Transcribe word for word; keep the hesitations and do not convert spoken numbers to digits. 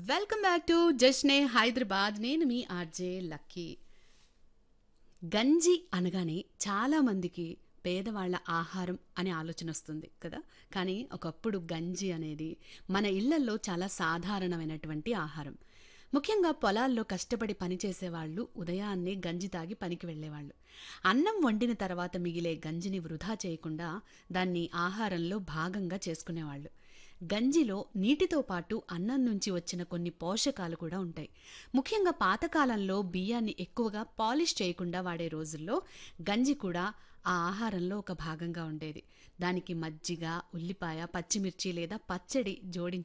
Welcome back to జష్నే Hyderabad. నేను మీ RJ lucky. గంజి అనగానే చాలా మందికి పేదవాళ్ళ ఆహారం అనే ఆలోచన వస్తుంది కదా. కానీ ఒకప్పుడు గంజి అనేది మన ఇళ్లల్లో చాలా సాధారణమైనటువంటి ఆహారం. ముఖ్యంగా పొలాల్లో కష్టపడి పనిచేసేవాళ్ళు ఉదయాన్నే గంజి తాగి పనికి వెళ్ళేవాళ్ళు. అన్నం వండిన తర్వాత మిగిలే గంజిని వృధా చేయకుండా దాన్ని ఆహారంలో భాగంగా చేసుకునేవాళ్ళు. గంజిలో నీటితో పాటు అన్నం నుంచి వచ్చిన కొన్ని పోషకాలు కూడా ఉంటాయి. ముఖ్యంగా పాతకాలంలో బియ్యాన్ని ఎక్కువగా పాలిష్ చేయకుండా వాడే రోజుల్లో గంజి కూడా ఆ ఆహారంలో ఒక భాగంగా ఉండేది. దానికి మజ్జిగ, ఉల్లిపాయ, పచ్చిమిర్చి లేదా పచ్చడి జోడించి